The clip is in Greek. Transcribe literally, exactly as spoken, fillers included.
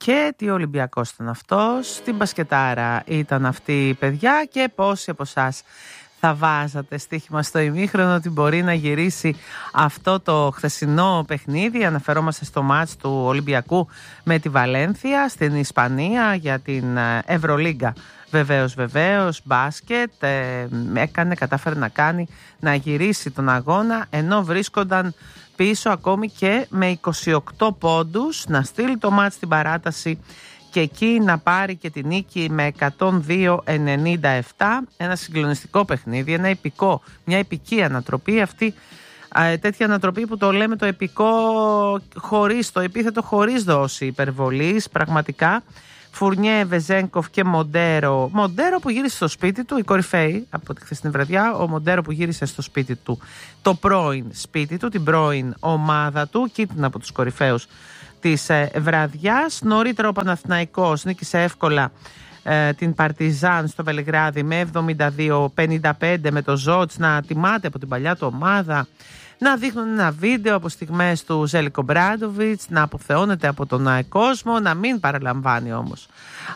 Και τι Ολυμπιακός ήταν αυτός, τι μπασκετάρα ήταν αυτή η παιδιά και πόσοι από εσάς θα βάζατε στοίχημα στο ημίχρονο ότι μπορεί να γυρίσει αυτό το χθεσινό παιχνίδι. Αναφερόμαστε στο μάτς του Ολυμπιακού με τη Βαλένθια στην Ισπανία για την Ευρωλίγκα. Βεβαίως, βεβαίως, μπάσκετ, ε, έκανε, κατάφερε να κάνει, να γυρίσει τον αγώνα ενώ βρίσκονταν πίσω ακόμη και με είκοσι οκτώ πόντους, να στείλει το μάτς στην παράταση και εκεί να πάρει και την νίκη με εκατόν δύο ενενήντα επτά. Ένα συγκλονιστικό παιχνίδι, ένα επικό, μια επική ανατροπή αυτή, ε, τέτοια ανατροπή που το λέμε το επικό χωρίς, το επίθετο χωρίς δόση υπερβολής, πραγματικά. Φουρνιέ, Βεζένκοφ και Μοντέρο. Μοντέρο που γύρισε στο σπίτι του, η κορυφαίοι από τη χθεσινή βραδιά. Ο Μοντέρο που γύρισε στο σπίτι του, το πρώην σπίτι του, την πρώην ομάδα του, και ήταν από τους κορυφαίους της ε, βραδιάς. Νωρίτερα ο Παναθηναϊκός νίκησε εύκολα ε, την Παρτιζάν στο Βελιγράδι με εβδομήντα δύο πενήντα πέντε, με το Ζότς να τιμάται από την παλιά του ομάδα, να δείχνουν ένα βίντεο από στιγμές του Ζέλικο Μπράντοβιτς, να αποθεώνεται από τον κόσμο, να μην παραλαμβάνει όμως